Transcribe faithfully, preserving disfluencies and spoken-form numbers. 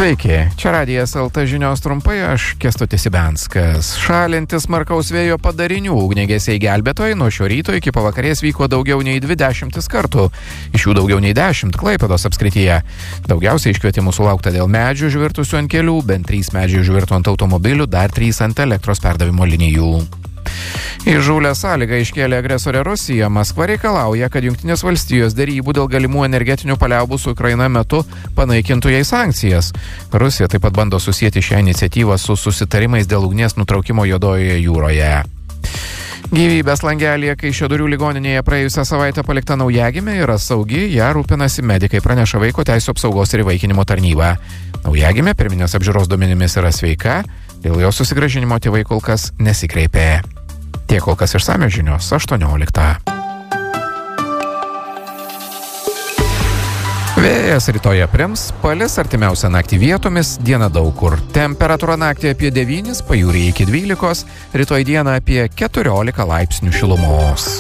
Sveiki, čia Radijas L T žinios trumpai, aš Kęstutis Ibenskas. Šalintis smarkaus vėjo padarinių ugniagesiai gelbėtojai nuo šio ryto iki pavakarės vyko daugiau nei dvidešimt kartų, iš jų daugiau nei dešimt Klaipėdos apskrityje. Daugiausiai iškvietimų sulaukta dėl medžių žvirtusių ant kelių, bent trys medžiai žvirtų ant automobilių, dar trys ant elektros perdavimo linijų. Įžūlę sąlygą iškėlė agresorė Rusija. Maskva reikalauja, kad Jungtinės valstijos derybų dėl galimų energetinių paliaubų su Ukraina metu panaikintų jai sankcijas. Rusija taip pat bando susijęti šią iniciatyvą su susitarimais dėl ugnies nutraukimo Juodojoje jūroje. Gyvybės langelėje Kaišiadorių ligoninėje praėjusią savaitę palikta naujagimė yra saugi, ją rūpinasi medikai, praneša Vaiko teisių apsaugos ir įvaikinimo tarnyba. Naujagimė pirminės apžiūros duomenimis yra sveika, dėl jos susigrąžinimo tėvai kol kas nesikreipė. Tiek kol kas išsamios žinios aštuonioliktą. Vėjas rytoje prims, palis artimiausią naktį vietomis, diena daug kur. Temperatūra naktį apie devynis, pajūryje iki dvylikos, rytoj dieną apie keturiolika laipsnių šilumos.